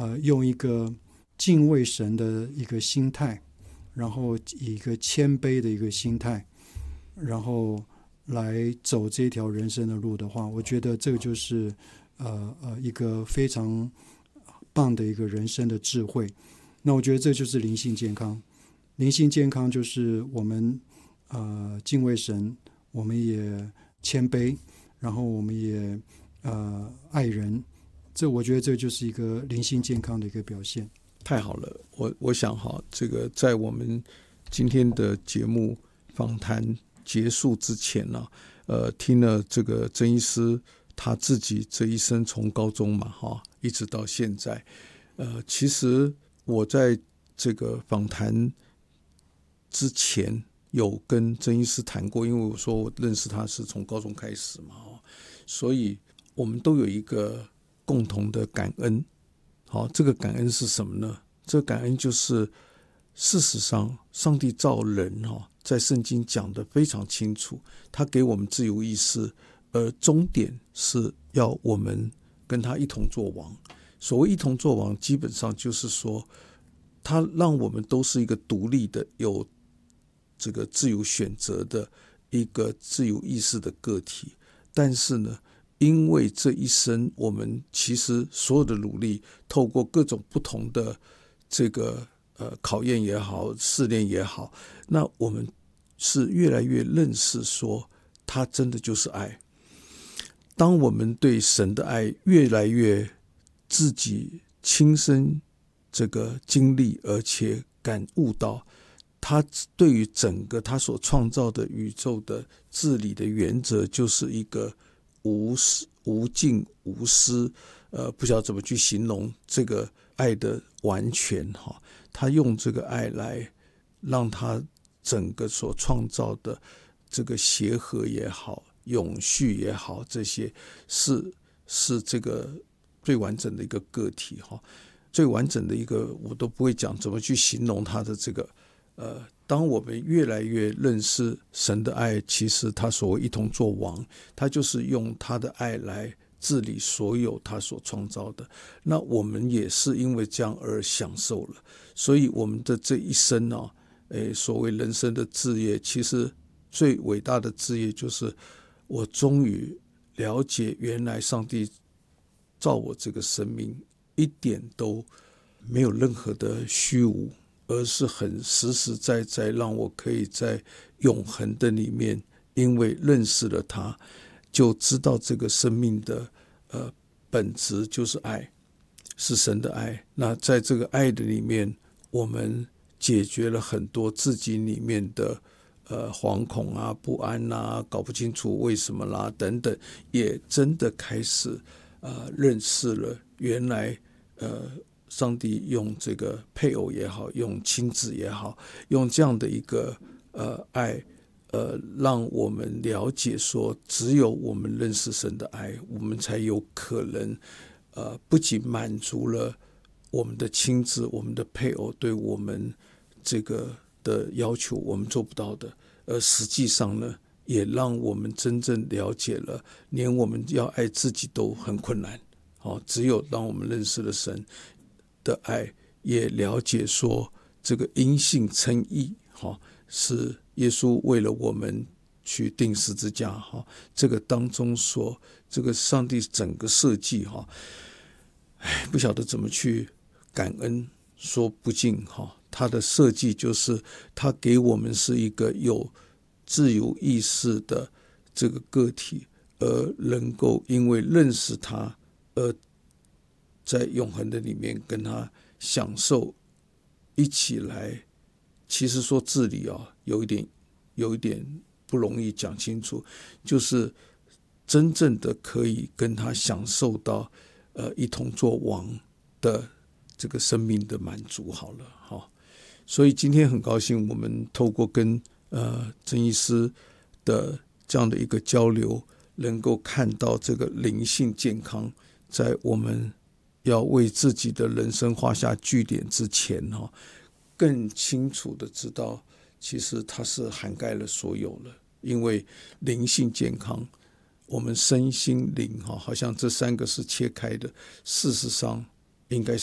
用一个敬畏神的一个心态，然后以一个谦卑的一个心态，然后来走这条人生的路的话，我觉得这个就是一个非常棒的一个人生的智慧。那我觉得这就是灵性健康。灵性健康就是我们敬畏神，我们也谦卑，然后我们也爱人。我觉得这就是一个灵性健康的一个表现。 太好了，我想这个在我们今天的节目访谈结束之前呢，听了这个曾医师他自己这一生从高中嘛一直到现在，其实我在这个访谈之前有跟曾医师谈过，因为我说我认识他是从高中开始嘛，所以我们都有一个共同的感恩。这个感恩是什么呢？这个感恩就是事实上上帝造人在圣经讲得非常清楚，他给我们自由意识，而终点是要我们跟他一同作王。所谓一同作王，基本上就是说他让我们都是一个独立的有这个自由选择的一个自由意识的个体。但是呢，因为这一生我们其实所有的努力，透过各种不同的这个考验也好，试炼也好，那我们是越来越认识说它真的就是爱。当我们对神的爱越来越自己亲身这个经历，而且感悟到他对于整个他所创造的宇宙的治理的原则，就是一个无尽无私，不晓得怎么去形容这个爱的完全他用这个爱来让他整个所创造的这个协和也好，永续也好，这些是这个最完整的一个个体最完整的一个，我都不会讲怎么去形容他的这个当我们越来越认识神的爱，其实他所谓一同作王，他就是用他的爱来治理所有他所创造的。那我们也是因为这样而享受了，所以我们的这一生所谓人生的志业，其实最伟大的志业就是我终于了解，原来上帝造我这个生命一点都没有任何的虚无，而是很实实在在让我可以在永恒的里面，因为认识了他，就知道这个生命的本质就是爱，是神的爱。那在这个爱的里面，我们解决了很多自己里面的惶恐啊、不安啊、搞不清楚为什么啦等等，也真的开始认识了原来上帝用这个配偶也好，用亲子也好，用这样的一个爱让我们了解说，只有我们认识神的爱，我们才有可能不仅满足了我们的亲子、我们的配偶对我们这个的要求，我们做不到的，而实际上呢，也让我们真正了解了，连我们要爱自己都很困难。只有让我们认识了神的爱，也了解说这个因信称义是耶稣为了我们去钉十字架这个当中说这个上帝整个设计不晓得怎么去感恩说不尽他的设计就是他给我们是一个有自由意识的这个个体，而能够因为认识他而在永恒的里面跟他享受一起来。其实说治理有一点不容易讲清楚，就是真正的可以跟他享受到一同作王的这个生命的满足好了所以今天很高兴我们透过跟曾医师的这样的一个交流，能够看到这个灵性健康在我们要为自己的人生画下句点之前更清楚的知道其实它是涵盖了所有了。因为灵性健康，我们身心灵好像这三个是切开的，事实上应该